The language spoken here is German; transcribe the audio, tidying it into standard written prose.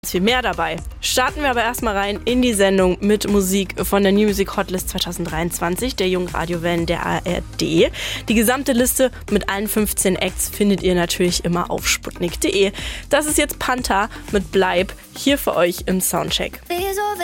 Viel mehr dabei. Starten wir aber erstmal rein in die Sendung mit Musik von der New Music Hotlist 2023 der jungen Radiowellen der ARD. Die gesamte Liste mit allen 15 Acts findet ihr natürlich immer auf sputnik.de. Das ist jetzt Panther mit Bleib hier für euch im Soundcheck.